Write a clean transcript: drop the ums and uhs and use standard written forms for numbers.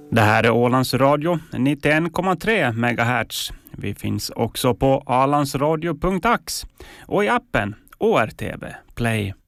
Det här är Ålands Radio 91,3 MHz. Vi finns också på alansradio.ax och i appen ORTV Play.